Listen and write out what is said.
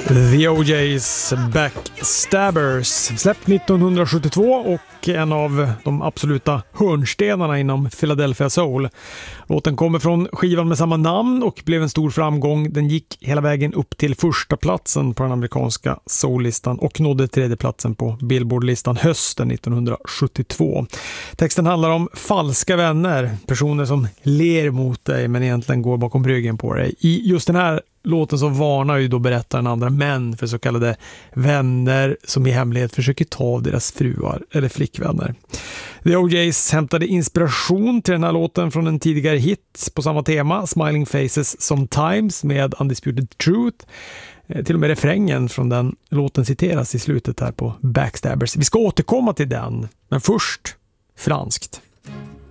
The OJs Backstabbers, släppt 1972 och en av de absoluta hörnstenarna inom Philadelphia Soul. Låten kommer från skivan med samma namn och blev en stor framgång. Den gick hela vägen upp till första platsen på den amerikanska soullistan och nådde tredje platsen på Billboard-listan hösten 1972. Texten handlar om falska vänner, personer som ler mot dig men egentligen går bakom ryggen på dig. I just den här låten så varnar ju då berättaren andra män för så kallade vänner som i hemlighet försöker ta av deras fruar eller flickvänner. The OJs hämtade inspiration till den här låten från en tidigare hit på samma tema, Smiling Faces Sometimes med Undisputed Truth. Till och med refrängen från den låten citeras i slutet här på Backstabbers. Vi ska återkomma till den, men först franskt.